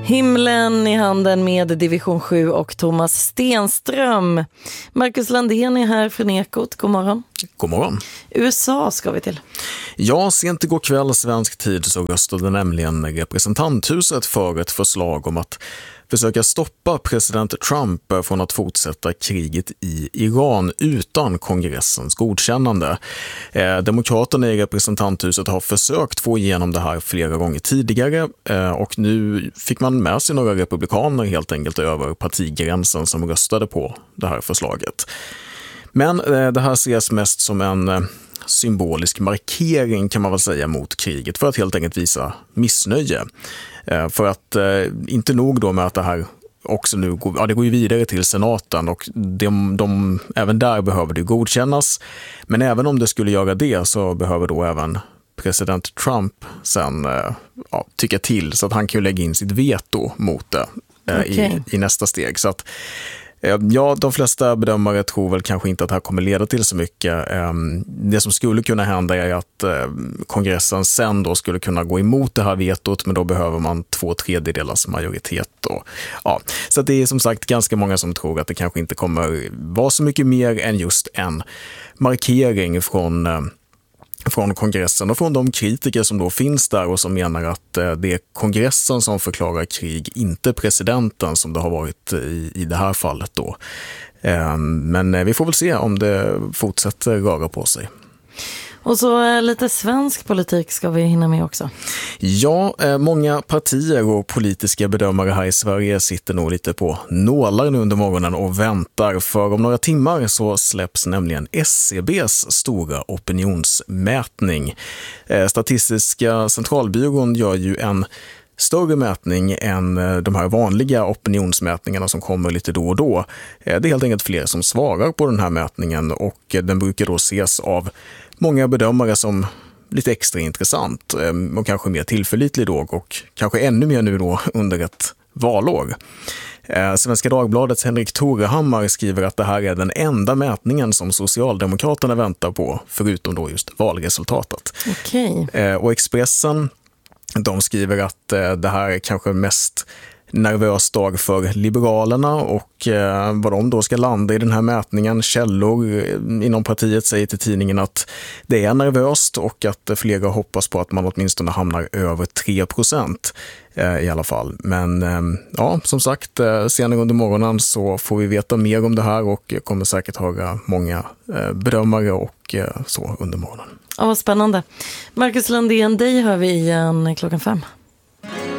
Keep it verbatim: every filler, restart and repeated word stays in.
Himlen i handen med Division sju och Thomas Stenström. Marcus Landén är här från Ekot. God morgon. God morgon. U S A ska vi till. Ja, sent igår kväll svensk tid så röstade nämligen representanthuset för ett förslag om att försöka stoppa president Trump från att fortsätta kriget i Iran utan kongressens godkännande. Eh, Demokraterna i representanthuset har försökt få igenom det här flera gånger tidigare eh, och nu fick man med sig några republikaner helt enkelt över partigränsen som röstade på det här förslaget. Men eh, det här ses mest som en eh, symbolisk markering kan man väl säga mot kriget för att helt enkelt visa missnöje. Eh, för att eh, inte nog då med att det här också nu går, ja, det går ju vidare till senaten och de, de, även där behöver det godkännas. Men även om det skulle göra det så behöver då även president Trump sen eh, ja, tycka till så att han kan ju lägga in sitt veto mot det eh, okay. i, i nästa steg. Så att ja, de flesta bedömare tror väl kanske inte att det här kommer leda till så mycket. Det som skulle kunna hända är att kongressen sen då skulle kunna gå emot det här vetot, men då behöver man två tredjedelars majoritet. Då. Ja, så det är som sagt ganska många som tror att det kanske inte kommer vara så mycket mer än just en markering från från kongressen och från de kritiker som då finns där och som menar att det är kongressen som förklarar krig, inte presidenten som det har varit i, i det här fallet då. Men vi får väl se om det fortsätter röra på sig. Och så lite svensk politik ska vi hinna med också. Ja, många partier och politiska bedömare här i Sverige sitter nog lite på nålar nu under morgonen och väntar. För om några timmar så släpps nämligen S C B:s stora opinionsmätning. Statistiska centralbyrån gör ju en större mätning än de här vanliga opinionsmätningarna som kommer lite då och då. Det är helt enkelt fler som svarar på den här mätningen och den brukar då ses av många bedömare som lite extra intressant och kanske mer tillförlitlig då och kanske ännu mer nu då under ett valår. Svenska Dagbladets Henrik Torehammar skriver att det här är den enda mätningen som Socialdemokraterna väntar på förutom då just valresultatet. Okej. Och Expressen, de skriver att det här är kanske mest nervös dag för Liberalerna och eh, vad de då ska landa i den här mätningen. Källor inom partiet säger till tidningen att det är nervöst och att flera hoppas på att man åtminstone hamnar över tre procent eh, i alla fall. Men eh, ja, som sagt, eh, senare under morgonen så får vi veta mer om det här och kommer säkert höra många eh, bedömare och eh, så under morgonen. Ja, vad spännande. Marcus Landén, dig hör vi igen klockan fem.